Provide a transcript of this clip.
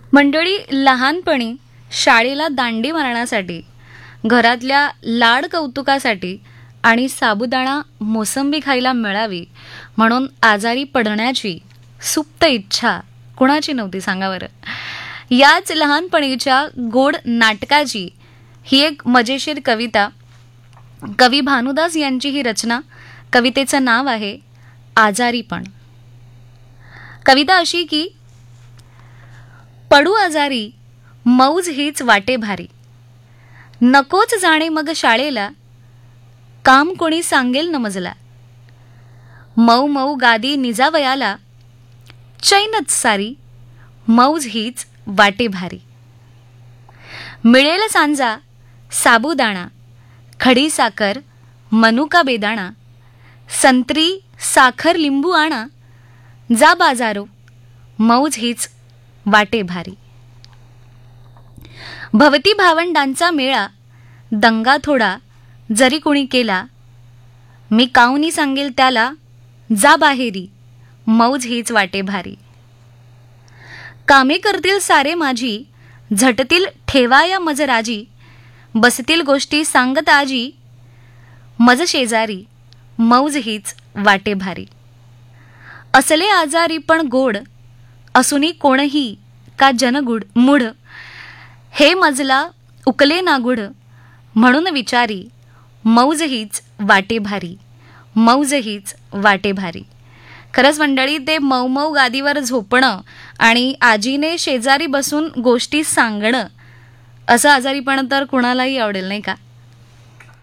मंडळी, लहानपणी शाळेला दांडी मारण्यासाठी, घरातल्या लाड कौतुकासाठी आणि साबुदाणा मोसंबी खायला मिळावी म्हणून आजारी पडण्याची सुप्त इच्छा कुणाची नव्हती सांगा बरं. याच लहानपणीच्या गोड नाटकाची ही एक मजेशीर कविता. कवी भानुदास यांची ही रचना. कवितेचं नाव आहे आजारीपण. कविता अशी की, पडू आजारी मौज हीच वाटे भारी, नकोच जाणे मग शाळेला, काम कोणी सांगेल न मजला, मऊ मऊ गादी निजावयाला, चैनच सारी मौज हीच वाटे भारी. मिळेल सांजा साबुदाणा, खडी साखर मनुका बेदाणा, संत्री साखर लिंबू आणा, जा बाजारो मौज हीच वाटे भारी. भवती भावंडांचा मेळा, दंगा थोडा जरी कुणी केला, मी काऊनी सांगेल त्याला, जा बाहेरी मौज हीच वाटे भारी. कामे करतील सारे माझी, झटतील ठेवाया मज राजी, बसतील गोष्टी सांगत आजी, मज शेजारी मौज हीच वाटे भारी. असले आजारी पण गोड, असूनी कोणही का जनगुड मूढ, हे मजला उकले ना गुढ, म्हणून विचारी मौज हीच वाटे भारी, मौज हीच वाटे भारी. खरंच मंडळी, ते मऊ मऊ गादीवर झोपणं आणि आजीने शेजारी बसून गोष्टी सांगणं, असं आजारीपण तर कुणालाही आवडेल नाही का.